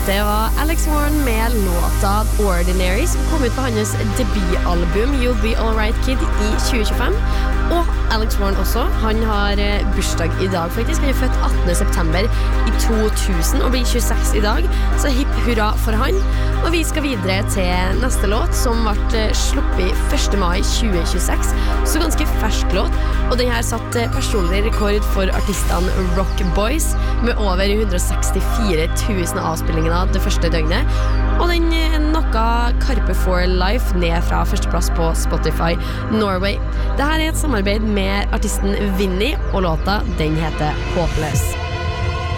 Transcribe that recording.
Det var Alex Warren med låta Ordinary som kom ut på hans debutalbum You'll Be Alright Kid i 2025. Og Alex Warren også, han har bursdag i dag faktisk. Han er født 18. september i 2000 og blir 26 i dag. Så hipp hurra for han. Og vi skal videre til neste låt som ble sluppet 1. mai 2026. Så ganske fersk låt. Og den her satt personlig rekord for artistene Rock Boys med over 164 000 avspillinger det første døgnet. Og den nokka Carpe for Life ned fra førsteplass på Spotify Norway. Dette er et samarbeid med artisten Vinny, og låta den heter Hopeless.